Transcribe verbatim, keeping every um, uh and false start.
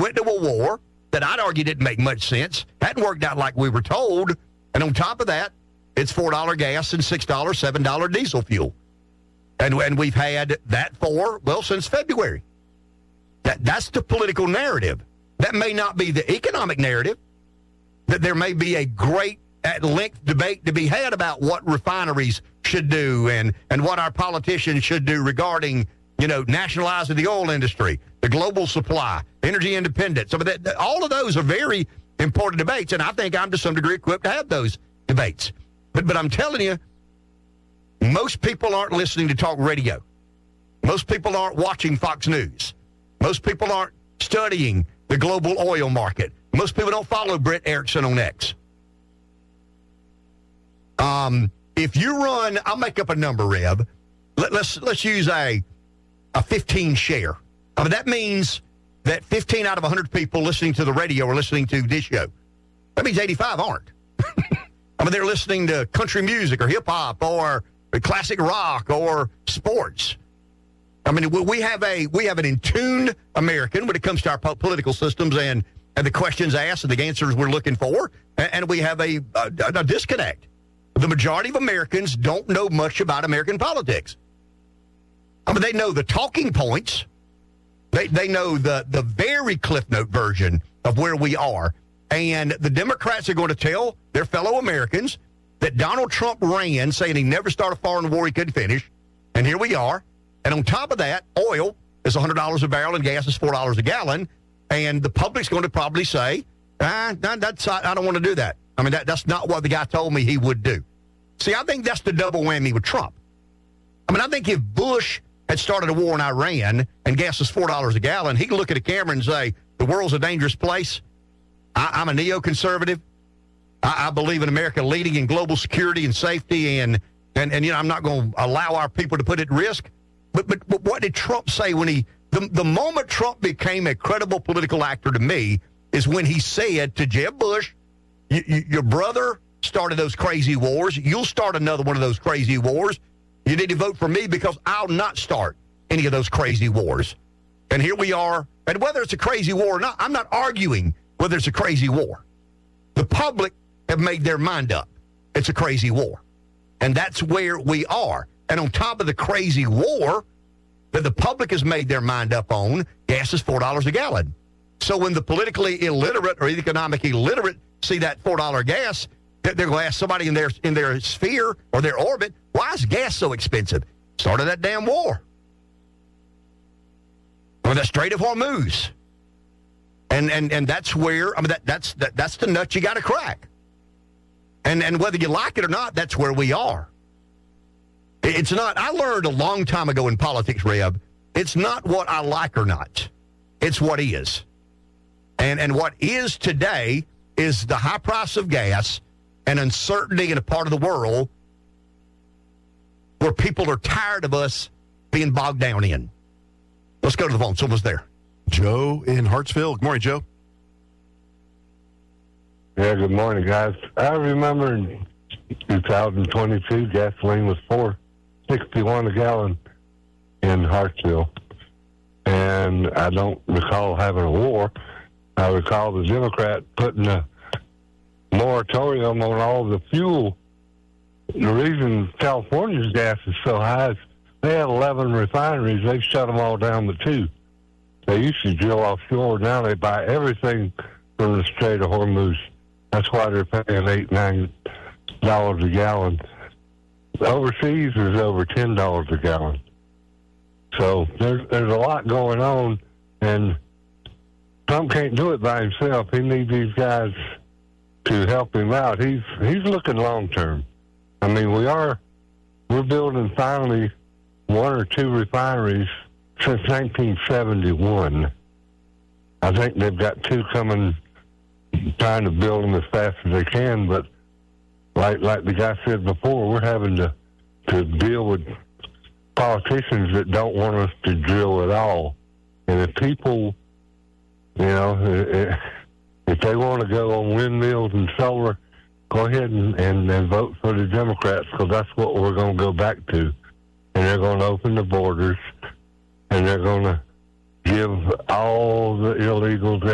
went to a war that I'd argue didn't make much sense, hadn't worked out like we were told, and on top of that, it's four dollars gas and six dollars, seven dollars diesel fuel. And, and we've had that for, well, since February. That That's the political narrative. That may not be the economic narrative, that there may be a great at-length debate to be had about what refineries should do and, and what our politicians should do regarding, you know, nationalizing the oil industry, the global supply, energy independence. Some of that, all of those are very important debates, and I think I'm to some degree equipped to have those debates. But, but I'm telling you, most people aren't listening to talk radio. Most people aren't watching Fox News. Most people aren't studying the global oil market. Most people don't follow Brett Erickson on X. Um, if you run, I'll make up a number, Reb. Let, let's let's use a a fifteen share. I mean, that means that fifteen out of one hundred people listening to the radio are listening to this show. That means eighty-five aren't. I mean, they're listening to country music or hip-hop or classic rock or sports. I mean, we have a we have an in-tuned American when it comes to our po- political systems and, and the questions asked and the answers we're looking for, and, and we have a, a, a disconnect. The majority of Americans don't know much about American politics. I mean, they know the talking points. They they know the, the very Cliff Note version of where we are. And the Democrats are going to tell their fellow Americans that Donald Trump ran saying he never started a foreign war he couldn't finish. And here we are. And on top of that, oil is one hundred dollars a barrel and gas is four dollars a gallon. And the public's going to probably say, ah, that's, I don't want to do that. I mean, that, that's not what the guy told me he would do. See, I think that's the double whammy with Trump. I mean, I think if Bush had started a war in Iran and gas was four dollars a gallon, he could look at a camera and say, the world's a dangerous place. I, I'm a neoconservative. I, I believe in America leading in global security and safety, and, and, and you know, I'm not going to allow our people to put it at risk. But, but but what did Trump say when he, the, the moment Trump became a credible political actor to me is when he said to Jeb Bush, y- y- your brother started those crazy wars. You'll start another one of those crazy wars. You need to vote for me because I'll not start any of those crazy wars. And here we are. And whether it's a crazy war or not, I'm not arguing whether it's a crazy war. The public have made their mind up. It's a crazy war. And that's where we are. And on top of the crazy war that the public has made their mind up on, gas is four dollars a gallon. So when the politically illiterate or economic illiterate see that four dollars gas, they're going to ask somebody in their in their sphere or their orbit, why is gas so expensive? Started that damn war. Or the Strait of Hormuz. And and and that's where, I mean, that that's that, that's the nut you got to crack. And and whether you like it or not, that's where we are. It's not, I learned a long time ago in politics, Reb, it's not what I like or not. It's what is. And and what is today is the high price of gas and uncertainty in a part of the world where people are tired of us being bogged down in. Let's go to the phone. Someone's there. Joe in Hartsville. Good morning, Joe. Yeah, good morning, guys. I remember in two thousand twenty-two, gasoline was four sixty-one a gallon in Hartsville. And I don't recall having a war. I recall the Democrat putting a moratorium on all the fuel. The reason California's gas is so high is they have eleven refineries. They've shut them all down to two. They used to drill offshore. Now they buy everything from the Strait of Hormuz. That's why they're paying eight, nine dollars a gallon. Overseas is over ten dollars a gallon. So there's there's a lot going on, and Trump can't do it by himself. He needs these guys to help him out. He's he's looking long term. I mean, we are we're building finally one or two refineries since nineteen seventy-one. I think they've got two coming, trying to build them as fast as they can. But like like the guy said before, we're having to to deal with politicians that don't want us to drill at all. And if people, you know, if they want to go on windmills and solar, go ahead and, and, and vote for the Democrats, because that's what we're going to go back to. And they're going to open the borders, and they're going to give all the illegals